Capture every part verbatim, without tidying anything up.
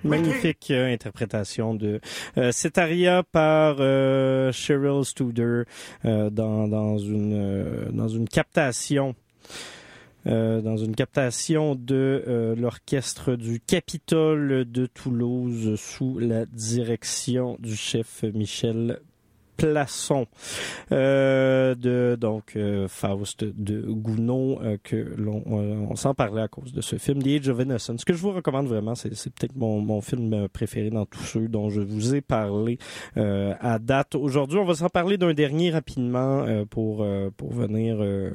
Magnifique euh, interprétation de euh, cet aria par euh, Cheryl Studer euh, dans dans une euh, dans une captation euh, dans une captation de euh, l'orchestre du Capitole de Toulouse sous la direction du chef Michel Plasson, euh, de donc euh, Faust de Gounod, euh, que l'on euh, on s'en parlait à cause de ce film, The Age of Innocence. Ce que je vous recommande vraiment, c'est, c'est peut-être mon, mon film préféré dans tous ceux dont je vous ai parlé euh, à date. Aujourd'hui, on va s'en parler d'un dernier rapidement euh, pour euh, pour venir euh,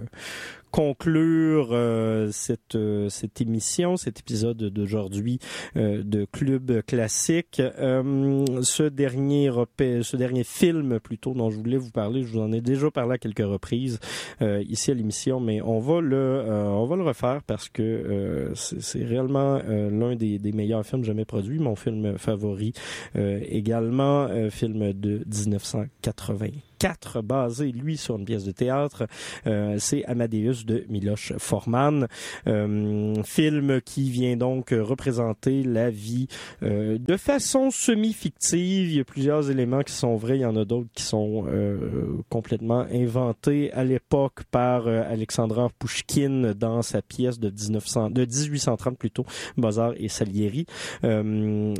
conclure euh, cette euh, cette émission, cet épisode d'aujourd'hui euh, de Club Classique. Euh, ce dernier repé- ce dernier film plutôt dont je voulais vous parler, je vous en ai déjà parlé à quelques reprises euh, ici à l'émission, mais on va le euh, on va le refaire parce que euh, c'est, c'est réellement euh, l'un des, des meilleurs films jamais produits, mon film favori euh, également, euh, film de dix-neuf cent quatre-vingt-quatre, basé lui sur une pièce de théâtre. Euh, c'est Amadeus de Miloš Forman, euh, film qui vient donc représenter la vie euh, de façon semi-fictive. Il y a plusieurs éléments qui sont vrais, il y en a d'autres qui sont euh, complètement inventés à l'époque par euh, Alexandre Pouchkine dans sa pièce de dix-neuf cents, de dix-huit cent trente plutôt, Mozart et Salieri, euh,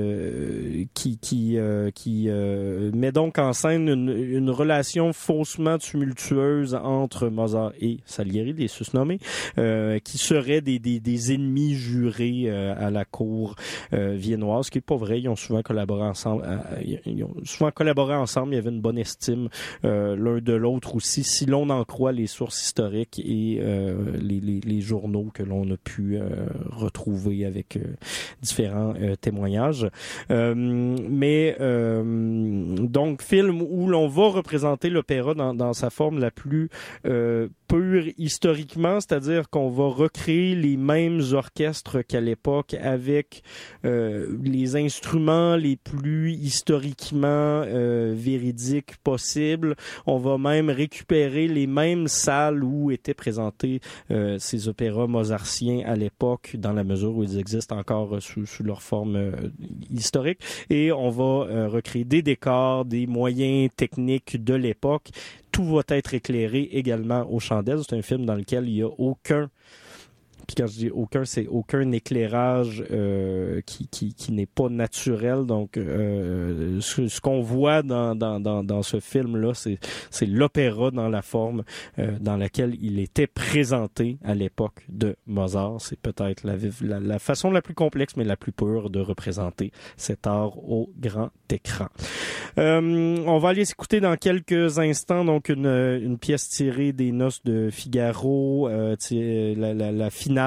euh, qui qui euh, qui euh, met donc en scène une, une relation faussement tumultueuse entre Mozart et Salieri, des susnommés, euh, qui seraient des, des, des ennemis jurés euh, à la cour euh, viennoise, ce qui est pas vrai. Ils ont souvent collaboré ensemble. Euh, ils ont souvent collaboré ensemble. Il y avait une bonne estime euh, l'un de l'autre aussi, si l'on en croit les sources historiques et euh, les, les, les journaux que l'on a pu euh, retrouver avec euh, différents euh, témoignages. Euh, mais euh, donc film où l'on va représenter l'opéra dans, dans sa forme la plus euh, pure historiquement, c'est-à-dire qu'on va recréer les mêmes orchestres qu'à l'époque avec euh, les instruments les plus historiquement euh, véridiques possibles. On va même récupérer les mêmes salles où étaient présentés euh, ces opéras mozartiens à l'époque, dans la mesure où ils existent encore sous, sous leur forme euh, historique. Et on va euh, recréer des décors, des moyens techniques de l'époque. Tout va être éclairé également aux chandelles. C'est un film dans lequel il n'y a aucun, puis quand je dis aucun, c'est aucun éclairage euh, qui, qui, qui n'est pas naturel. Donc, euh, ce, ce qu'on voit dans, dans, dans, dans ce film-là, c'est, c'est l'opéra dans la forme euh, dans laquelle il était présenté à l'époque de Mozart. C'est peut-être la, la, la façon la plus complexe, mais la plus pure de représenter cet art au grand écran. Euh, on va aller s'écouter dans quelques instants donc une, une pièce tirée des Noces de Figaro, euh, la, la, la finale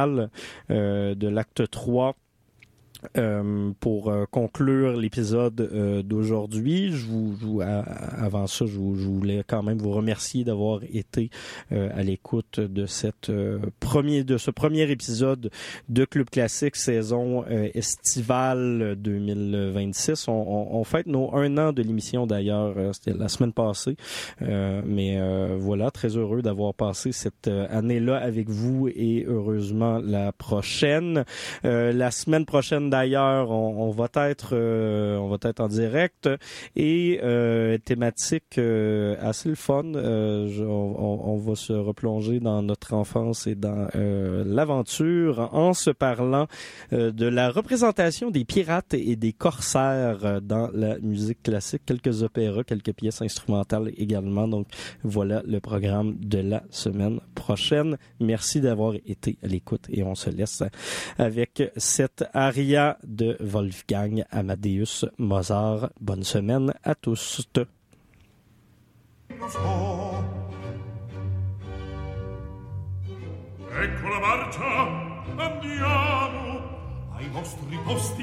Euh, de l'acte trois. Euh, pour euh, conclure l'épisode euh, d'aujourd'hui, je vous, je vous à, avant ça, je, vous, je voulais quand même vous remercier d'avoir été euh, à l'écoute de cette euh, premier de ce premier épisode de Club Classique saison euh, estivale deux mille vingt-six. On, on, on fête nos un an de l'émission d'ailleurs, euh, c'était la semaine passée, euh, mais euh, voilà, très heureux d'avoir passé cette euh, année-là avec vous et heureusement la prochaine, euh, la semaine prochaine. D'ailleurs, on, on va être, euh, on va être en direct et euh, thématique euh, assez le fun. Euh, je, on, on va se replonger dans notre enfance et dans euh, l'aventure en se parlant euh, de la représentation des pirates et des corsaires dans la musique classique. Quelques opéras, quelques pièces instrumentales également. Donc voilà le programme de la semaine prochaine. Merci d'avoir été à l'écoute et on se laisse avec cette aria de Wolfgang Amadeus Mozart. Bonne semaine à tous. Ecco la marcia, andiamo ai vostri posti.